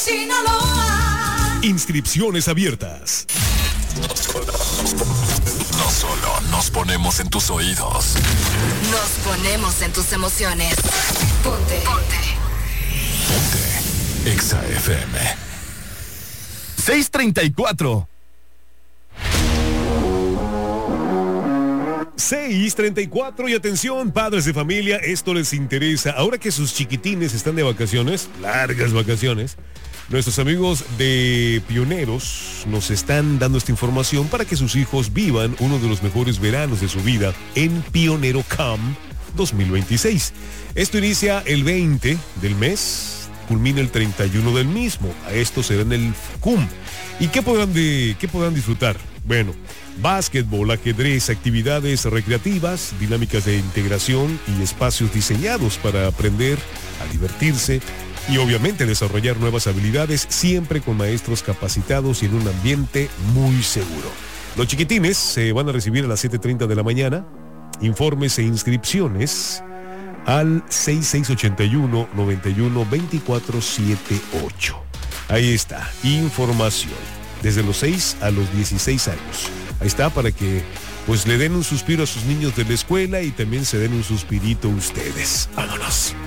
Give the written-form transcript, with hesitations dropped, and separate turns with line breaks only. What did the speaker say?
Sinaloa.
Inscripciones abiertas.
No solo nos ponemos en tus oídos,
Nos ponemos en tus emociones. Ponte.
Exa FM.
6:34. 6:34 y atención, padres de familia, esto les interesa. Ahora que sus chiquitines están de vacaciones, largas vacaciones, nuestros amigos de Pioneros nos están dando esta información para que sus hijos vivan uno de los mejores veranos de su vida en Pionero Camp 2026. Esto inicia el 20 del mes, culmina el 31 del mismo. A esto será en el CUM. ¿Y qué podrán disfrutar? Bueno, básquetbol, ajedrez, actividades recreativas, dinámicas de integración y espacios diseñados para aprender a divertirse y obviamente desarrollar nuevas habilidades, siempre con maestros capacitados y en un ambiente muy seguro. Los chiquitines se van a recibir a las 7:30 de la mañana. Informes e inscripciones al 6681-912478. Ahí está, información. Desde los 6 a los 16 años. Ahí está, para que pues le den un suspiro a sus niños de la escuela y también se den un suspirito ustedes. Vámonos.